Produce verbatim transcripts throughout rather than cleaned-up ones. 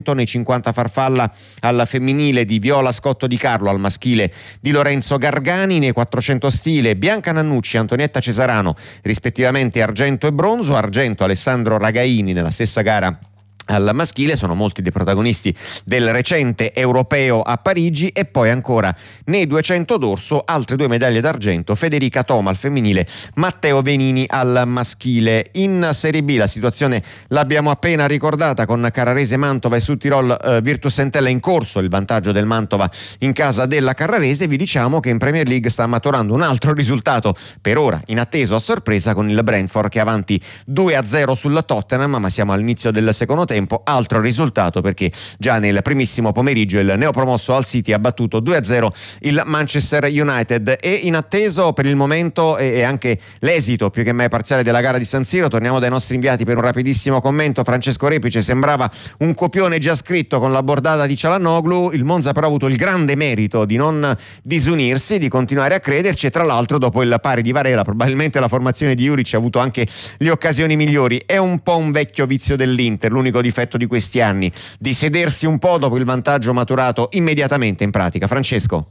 nei cinquanta farfalla al femminile di Viola Scotto Di Carlo, al maschile di Lorenzo Gargani, nei quattrocento stile Bianca Nannucci e Antonietta Cesarano rispettivamente argento e bronzo, argento Alessandro Ragaini nella stessa gara al maschile, sono molti dei protagonisti del recente europeo a Parigi, e poi ancora nei duecento d'orso altre due medaglie d'argento, Federica Toma al femminile, Matteo Venini al maschile. In Serie B la situazione l'abbiamo appena ricordata con Carrarese Mantova e Südtirol eh, Virtus Entella in corso, il vantaggio del Mantova in casa della Carrarese. Vi diciamo che in Premier League sta maturando un altro risultato, per ora inatteso a sorpresa, con il Brentford che è avanti due a zero sul Tottenham, ma siamo all'inizio del secondo tempo. Altro risultato perché già nel primissimo pomeriggio il neopromosso Hull City ha battuto due a zero il Manchester United. E inatteso per il momento e anche l'esito più che mai parziale della gara di San Siro, torniamo dai nostri inviati per un rapidissimo commento. Francesco Repice, sembrava un copione già scritto con la bordata di Cialanoglu, il Monza però ha avuto il grande merito di non disunirsi, di continuare a crederci, e tra l'altro dopo il pari di Varela probabilmente la formazione di Juric ha avuto anche le occasioni migliori. È un po' un vecchio vizio dell'Inter, l'unico difetto di questi anni, di sedersi un po' dopo il vantaggio maturato immediatamente in pratica. Francesco.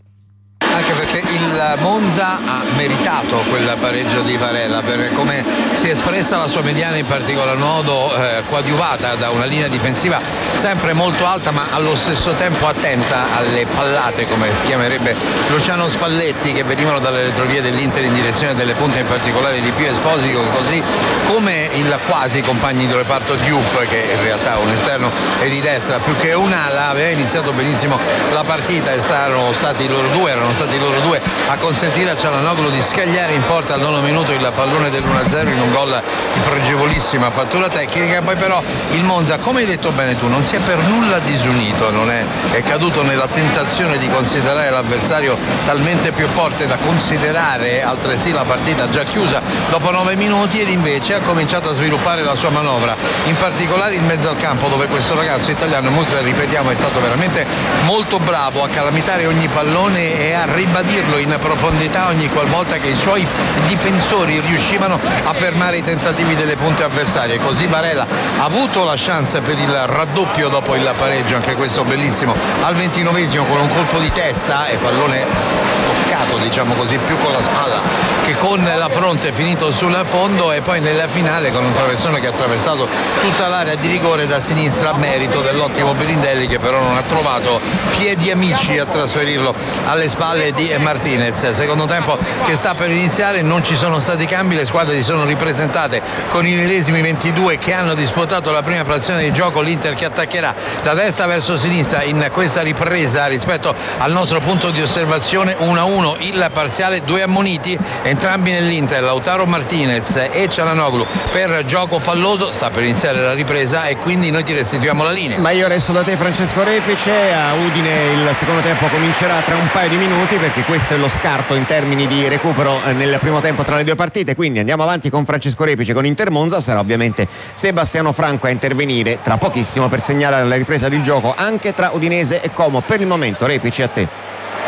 Anche perché il Monza ha meritato quel pareggio di Varela, per come si è espressa la sua mediana in particolar modo, eh, coadiuvata da una linea difensiva sempre molto alta ma allo stesso tempo attenta alle pallate, come chiamerebbe Luciano Spalletti, che venivano dalle retrovie dell'Inter in direzione delle punte, in particolare di Pio Esposito, così come il quasi compagno di reparto Diouf, che in realtà è un esterno e di destra più che un'ala. Aveva iniziato benissimo la partita e saranno stati loro due, erano stati loro due a consentire a Cialanoglu di scagliare in porta al nono minuto il pallone dell'uno a zero in un gol di pregevolissima fattura tecnica. Poi però il Monza, come hai detto bene tu, non si è per nulla disunito, non è, è caduto nella tentazione di considerare l'avversario talmente più forte da considerare altresì la partita già chiusa dopo nove minuti, ed invece ha cominciato a sviluppare la sua manovra, in particolare in mezzo al campo, dove questo ragazzo italiano, molto ripetiamo, è stato veramente molto bravo a calamitare ogni pallone e a ribadirlo in profondità ogni qualvolta che i suoi difensori riuscivano a fermare i tentativi delle punte avversarie. Così Varela ha avuto la chance per il raddoppio dopo il pareggio, anche questo bellissimo, al ventinovesimo con un colpo di testa e pallone toccato, diciamo così, più con la spalla che con la fronte, finito sul fondo, e poi nella finale con un traversone che ha attraversato tutta l'area di rigore da sinistra, a merito dell'ottimo Pirindelli, che però non ha trovato piedi amici a trasferirlo alle spalle di Martinez. Secondo tempo che sta per iniziare, non ci sono stati cambi, le squadre si sono ripresentate con i millesimi ventidue che hanno disputato la prima frazione di gioco. L'Inter che attaccherà da destra verso sinistra in questa ripresa rispetto al nostro punto di osservazione. Uno a uno il parziale, due ammoniti entrambi nell'Inter, Lautaro Martinez e Cialanoglu per gioco falloso. Sta per iniziare la ripresa e quindi noi ti restituiamo la linea. Ma io resto da te, Francesco Repice. A Udine il secondo tempo comincerà tra un paio di minuti, perché questo è lo scarto in termini di recupero nel primo tempo tra le due partite. Quindi andiamo avanti con Francesco Repice con Inter Monza. Sarà ovviamente Sebastiano Franco a intervenire tra pochissimo per segnalare la ripresa del gioco anche tra Udinese e Como. Per il momento Repice, a te.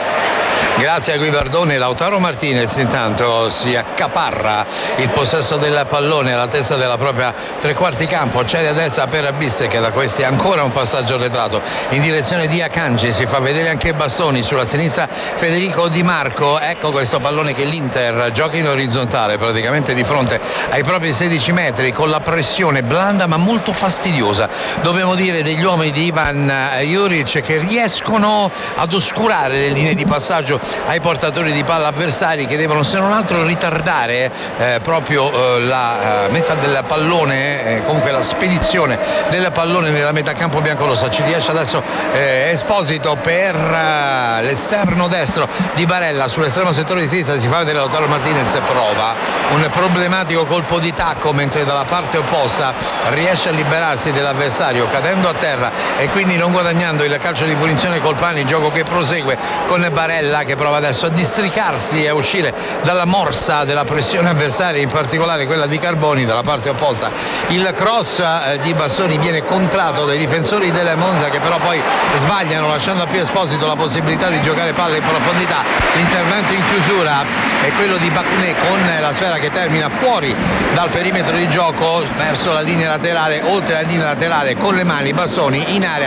Grazie a Guido Ardone. Lautaro Martinez intanto si accaparra il possesso del pallone all'altezza della propria tre quarti campo, c'è a destra per Abisse, che da questi è ancora un passaggio arretrato in direzione di Akanji, si fa vedere anche Bastoni, sulla sinistra Federico Di Marco. Ecco questo pallone che l'Inter gioca in orizzontale praticamente di fronte ai propri sedici metri, con la pressione blanda ma molto fastidiosa, dobbiamo dire, degli uomini di Ivan Juric, che riescono ad oscurare le linee di passaggio ai portatori di palla avversari, che devono se non altro ritardare eh, proprio eh, la eh, messa del pallone, eh, comunque la spedizione del pallone nella metà campo biancorossa. Ci riesce adesso eh, Esposito per eh, l'esterno destro di Barella, sull'estremo settore di sinistra si fa vedere Lautaro Martinez, prova un problematico colpo di tacco, mentre dalla parte opposta riesce a liberarsi dell'avversario cadendo a terra e quindi non guadagnando il calcio di punizione Colpani, gioco che prosegue con Barella che prova adesso a districarsi e a uscire dalla morsa della pressione avversaria, in particolare quella di Carboni dalla parte opposta. Il cross eh, di Bastoni viene contratto dai difensori del Monza, che però poi sbagliano, lasciando a Pio Esposito la possibilità di giocare palle in profondità. L'intervento in chiusura è quello di Bakuné, con la sfera che termina fuori dal perimetro di gioco verso la linea laterale, oltre la linea laterale con le mani. Bastoni in area